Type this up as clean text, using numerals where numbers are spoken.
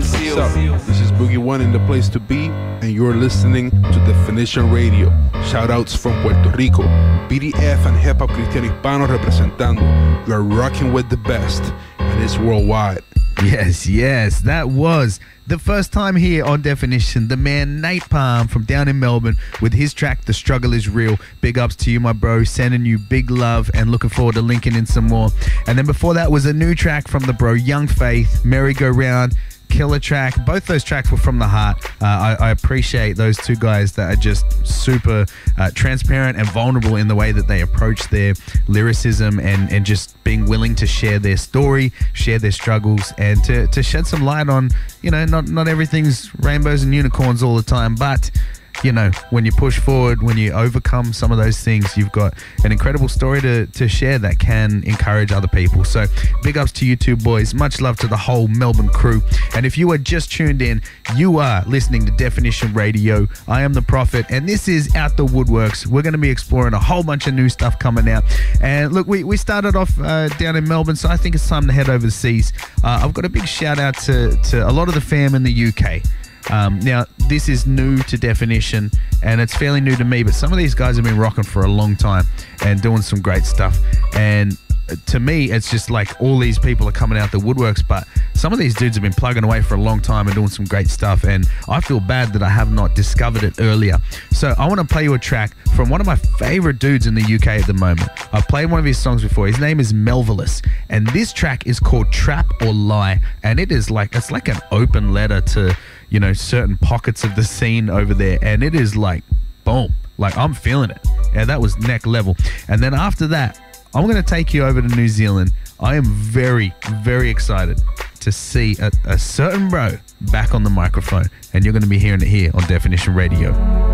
This is Boogie One in the place to be, and you're listening to Definition Radio. Shoutouts from Puerto Rico, BDF and Hip Hop Cristiano Hispano representando. You're rocking with the best, and it's worldwide. Yes, that was the first time here on Definition. The man Nate Palm from down in Melbourne with his track The Struggle Is Real. Big ups to you, my bro. Sending you big love and looking forward to linking in some more. And then before that was a new track from the bro Young Faith, Merry Go Round. Killer track. Both those tracks were from the heart. I appreciate those two guys that are just super transparent and vulnerable in the way that they approach their lyricism and just being willing to share their story, share their struggles, and to shed some light on, you know, not everything's rainbows and unicorns all the time, but you know, when you push forward, when you overcome some of those things, you've got an incredible story to share that can encourage other people. So big ups to you two boys. Much love to the whole Melbourne crew. And if you are just tuned in, you are listening to Definition Radio. I am the Prophet, and this is Out the Woodworks. We're going to be exploring a whole bunch of new stuff coming out. And look, we started off down in Melbourne, so I think it's time to head overseas. I've got a big shout out to a lot of the fam in the UK. Now, this is new to Definition, and it's fairly new to me, but some of these guys have been rocking for a long time and doing some great stuff. And to me, it's just like all these people are coming out the woodworks, but some of these dudes have been plugging away for a long time and doing some great stuff, and I feel bad that I have not discovered it earlier. So I want to play you a track from one of my favorite dudes in the UK at the moment. I've played one of his songs before. His name is Melvillous, and this track is called Trap or Lie, and it's like an open letter to, you know, certain pockets of the scene over there, and it is like boom, like I'm feeling it. Yeah, that was neck level. And then after that, I'm going to take you over to New Zealand. I am very, very excited to see a certain bro back on the microphone, and you're going to be hearing it here on Definition Radio.